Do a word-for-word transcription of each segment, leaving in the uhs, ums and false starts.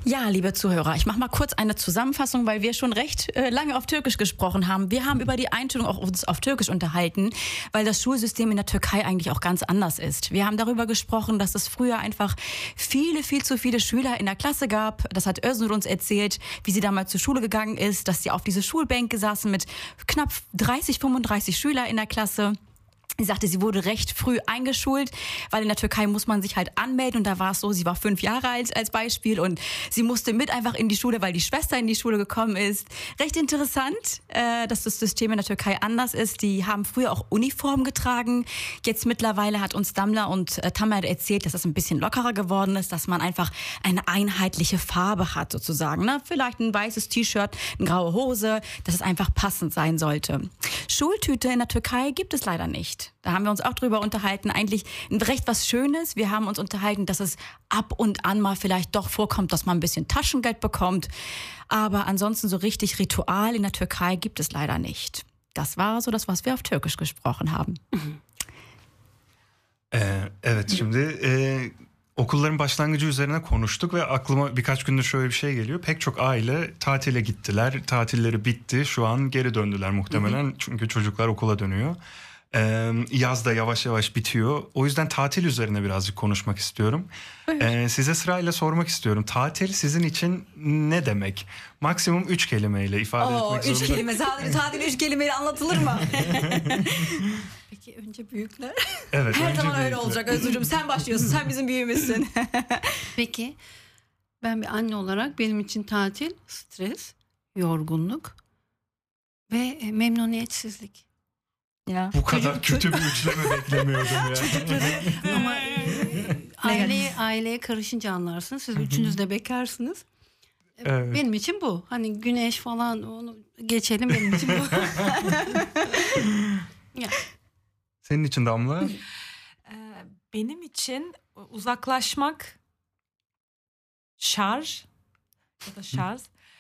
Ja, liebe Zuhörer, ich mache mal kurz eine Zusammenfassung, weil wir schon recht äh, lange auf Türkisch gesprochen haben. Wir haben über die Einstellung auch uns auf Türkisch unterhalten, weil das Schulsystem in der Türkei eigentlich auch ganz anders ist. Wir haben darüber gesprochen, dass es früher einfach viele, viel zu viele Schüler in der Klasse gab. Das hat Öznur uns erzählt, wie sie damals zur Schule gegangen ist, dass sie auf diese Schulbänke saßen mit knapp dreißig, fünfunddreißig Schüler in der Klasse. Sie sagte, sie wurde recht früh eingeschult, weil in der Türkei muss man sich halt anmelden und da war es so, sie war fünf Jahre alt als Beispiel und sie musste mit einfach in die Schule, weil die Schwester in die Schule gekommen ist. Recht interessant, äh, dass das System in der Türkei anders ist. Die haben früher auch Uniform getragen. Jetzt mittlerweile hat uns Damla und äh, Tamer erzählt, dass das ein bisschen lockerer geworden ist, dass man einfach eine einheitliche Farbe hat sozusagen. Ne? Vielleicht ein weißes T-Shirt, eine graue Hose, dass es einfach passend sein sollte. Schultüte in der Türkei gibt es leider nicht. Da haben wir uns auch drüber unterhalten. Eigentlich recht was Schönes. Wir haben uns unterhalten, dass es ab und an mal vielleicht doch vorkommt, dass man ein bisschen Taschengeld bekommt. Aber ansonsten so richtig Ritual in der Türkei gibt es leider nicht. Das war so das, was wir auf Türkisch gesprochen haben. Ee, evet şimdi e, okulların başlangıcı üzerine konuştuk ve aklıma birkaç gündür şöyle bir şey geliyor. Pek çok aile tatile gittiler. Tatilleri bitti. Şu an geri döndüler muhtemelen. Çünkü çocuklar okula dönüyor. Ee, yaz da yavaş yavaş bitiyor. O yüzden tatil üzerine birazcık konuşmak istiyorum. Ee, size sırayla sormak istiyorum. Tatil sizin için ne demek? Maksimum üç kelimeyle ifade Oo, etmek üç zorunda. kelime. Tatil, tatil üç kelimeyle anlatılır mı? Peki önce büyükler. Evet, Her önce zaman öyle büyükler. olacak Özgürcüğüm. Sen başlıyorsun. Sen bizim büyüğümüzsün. Peki ben bir anne olarak benim için tatil stres, yorgunluk ve memnuniyetsizlik. Ya. Bu kadar kötü bir üçleme beklemiyordum ya. Ama aileye, aileye karışınca anlarsın. Siz üçünüz de bekarsınız. Evet. Benim için bu. Hani güneş falan onu geçelim, benim için bu. Ya. Senin için Damla? Benim için uzaklaşmak, şarj ya da şarj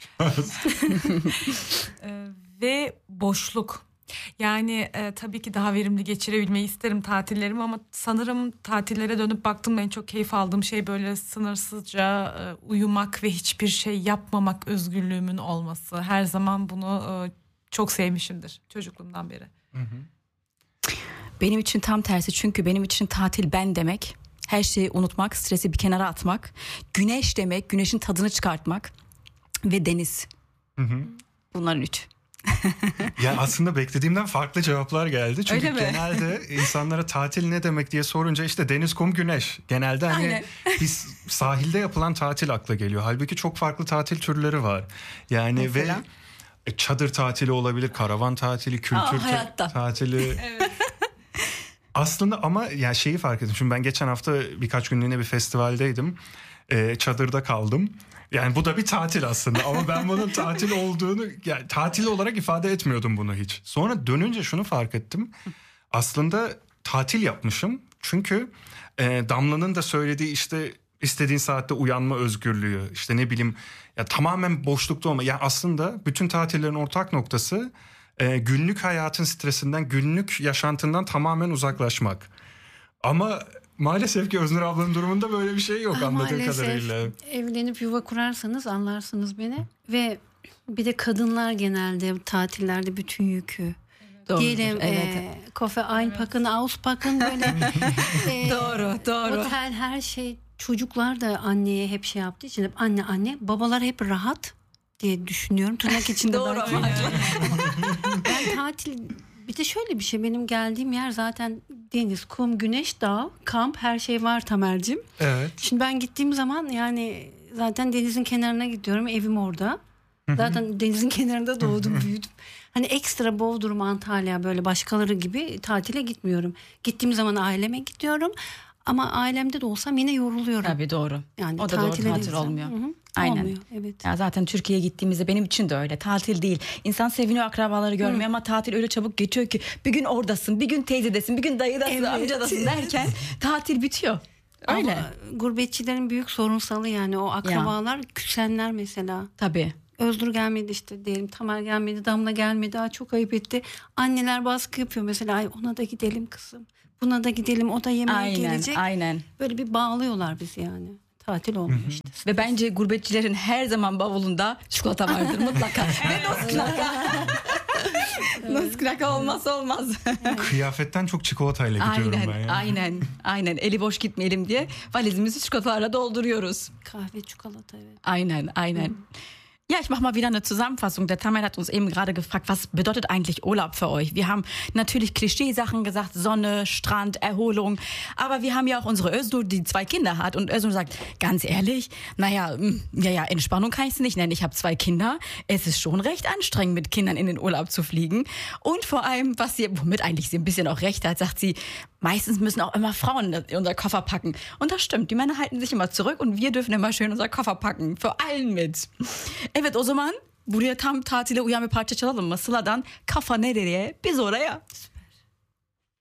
Ee, ve boşluk. Yani e, tabii ki daha verimli geçirebilmeyi isterim tatillerimi ama sanırım tatillere dönüp baktığımda en çok keyif aldığım şey böyle sınırsızca e, uyumak ve hiçbir şey yapmamak özgürlüğümün olması. Her zaman bunu e, çok sevmişimdir çocukluğumdan beri. Hı hı. Benim için tam tersi, çünkü benim için tatil ben demek. Her şeyi unutmak, stresi bir kenara atmak. Güneş demek, güneşin tadını çıkartmak ve deniz. Hı hı. Bunların üç. Ya aslında beklediğimden farklı cevaplar geldi. Çünkü Öyle mi? genelde insanlara tatil ne demek diye sorunca işte deniz, kum, güneş. Genelde hani Aynen. biz sahilde yapılan tatil akla geliyor. Halbuki çok farklı tatil türleri var. Yani Mesela? ve çadır tatili olabilir, karavan tatili, kültür Aa, ta- hayatta. tatili. Aslında ama ya şeyi fark ettim. Şimdi ben geçen hafta birkaç günlüğüne bir festivaldeydim. Ee, çadırda kaldım. Yani bu da bir tatil aslında ama ben bunun tatil olduğunu, yani tatil olarak ifade etmiyordum bunu hiç. Sonra dönünce şunu fark ettim. Aslında tatil yapmışım. Çünkü e, Damla'nın da söylediği işte istediğin saatte uyanma özgürlüğü, işte ne bileyim ya tamamen boşlukta olma. Ya aslında bütün tatillerin ortak noktası e, günlük hayatın stresinden, günlük yaşantından tamamen uzaklaşmak. Ama maalesef ki Öznur ablanın durumunda böyle bir şey yok Ah, anladığım maalesef. kadarıyla. Evlenip yuva kurarsanız anlarsınız beni. Ve bir de kadınlar genelde tatillerde bütün yükü. Doğrudur, Diyelim evet. e, kofe Einpacken, Auspacken böyle. e, Doğru, doğru. Otel her şey. Çocuklar da anneye hep şey yaptığı için hep anne anne. Babalar hep rahat diye düşünüyorum. Tırnak içinde Doğru belki. ama. Ben tatil, bir de şöyle bir şey, benim geldiğim yer zaten deniz, kum, güneş, dağ, kamp, her şey var Tamer'cim. Evet. Şimdi ben gittiğim zaman yani zaten denizin kenarına gidiyorum, evim orada. Zaten denizin kenarında doğdum, büyüdüm. Hani ekstra Bodrum, Antalya böyle başkaları gibi tatile gitmiyorum. Gittiğim zaman aileme gidiyorum. Ama ailemde de olsam yine yoruluyorum. Tabii doğru. Yani o da doğru, tatile tatil değilsem. olmuyor. Hı hı. Aynen. Olmuyor, evet. Ya zaten Türkiye'ye gittiğimizde benim için de öyle. Tatil değil. İnsan seviniyor akrabaları görmeye ama tatil öyle çabuk geçiyor ki bir gün oradasın, bir gün teyzedesin, bir gün dayıdasın, Evet. amcadasın derken tatil bitiyor. Öyle. Ama gurbetçilerin büyük sorunsalı yani o akrabalar, küsenler mesela. Tabii. Özgür gelmedi işte diyelim, Tamer gelmedi, Damla gelmedi, aa, çok ayıp etti. Anneler baskı yapıyor mesela, ay ona da gidelim kızım, buna da gidelim, o da yemeğe Aynen, gelecek. aynen. Böyle bir bağlıyorlar bizi yani. tatil olmuyor işte. Ve bence gurbetçilerin her zaman bavulunda çikolata vardır mutlaka. Ve Nussknacker. Nussknacker olmazsa olmaz. Kıyafetten çok çikolatayla gidiyorum Aynen, ben ya. aynen, aynen. Eli boş gitmeyelim diye valizimizi çikolatalarla dolduruyoruz. Kahve, çikolata, evet. Aynen, aynen. Ja, ich mache mal wieder eine Zusammenfassung. Der Tamer hat uns eben gerade gefragt, was bedeutet eigentlich Urlaub für euch? Wir haben natürlich Klischeesachen gesagt, Sonne, Strand, Erholung. Aber wir haben ja auch unsere Özgür, die zwei Kinder hat. Und Özgür sagt, ganz ehrlich, naja, ja, ja, Entspannung kann ich es nicht nennen. Ich habe zwei Kinder. Es ist schon recht anstrengend, mit Kindern in den Urlaub zu fliegen. Und vor allem, was sie, womit eigentlich sie ein bisschen auch recht hat, sagt sie, meistens müssen auch immer Frauen unser Koffer packen. Und das stimmt, die Männer halten sich immer zurück und wir dürfen immer schön unser Koffer packen. Für allen mit. Evet, o zaman buraya tam tatile uyan bir parça çalalım mı? Sıla'dan Kafa Nereye? Biz oraya.